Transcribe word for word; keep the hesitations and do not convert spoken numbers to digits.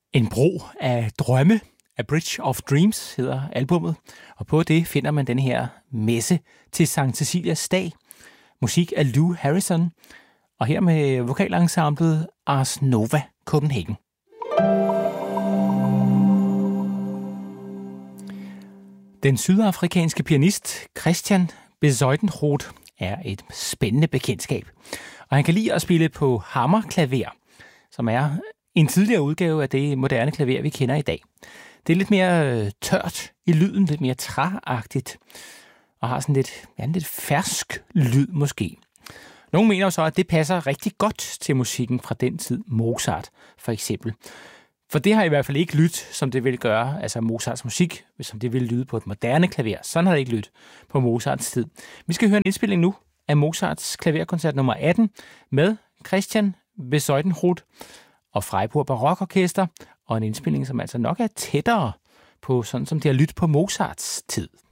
En bro af drømme, A Bridge of Dreams hedder albummet, og på det finder man den her messe til Sankt Cecilias dag. Musik af Lou Harrison, og her med vokalensemblet Ars Nova Copenhagen. Den sydafrikanske pianist Christian Bezuidenroth er et spændende bekendtskab, og han kan lide at spille på hammerklaver, som er en tidligere udgave af det moderne klaver, vi kender i dag. Det er lidt mere tørt i lyden, lidt mere træagtigt, og har sådan lidt, ja, en lidt fersk lyd måske. Nogle mener jo så, at det passer rigtig godt til musikken fra den tid, Mozart for eksempel. For det har i hvert fald ikke lyttet, som det ville gøre, altså Mozarts musik, som det ville lyde på et moderne klaver. Sådan har det ikke lyttet på Mozarts tid. Vi skal høre en indspilning nu af Mozarts klaverkoncert nummer atten med Christian Bezuidenroth og Freiburg Barokorkester, og en indspilning, som altså nok er tættere på sådan, som det har lyttet på Mozarts tid.